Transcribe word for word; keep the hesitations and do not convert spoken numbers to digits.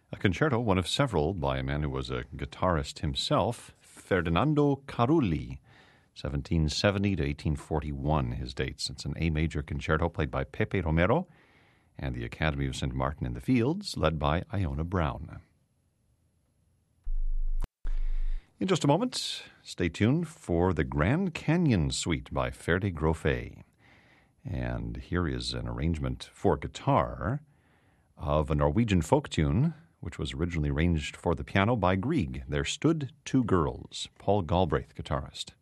A concerto, one of several by a man who was a guitarist himself, Ferdinando Carulli, seventeen seventy to eighteen forty-one, his dates. It's an A major concerto played by Pepe Romero and the Academy of Saint Martin in the Fields, led by Iona Brown. In just a moment, stay tuned for the Grand Canyon Suite by Ferde Grofé. And here is an arrangement for guitar of a Norwegian folk tune, which was originally arranged for the piano by Grieg. There Stood Two Girls, Paul Galbraith, guitarist.